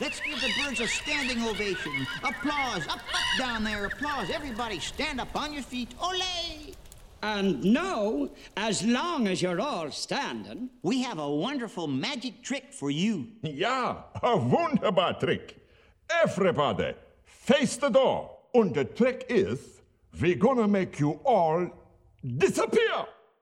Let's give the birds a standing ovation. Applause. Up, down there. Applause. Everybody stand up on your feet. Ole! And now, as long as you're all standing, we have a wonderful magic trick for you. Ja, a wunderbar trick. Everybody, face the door. And the trick is, we're gonna make you all disappear.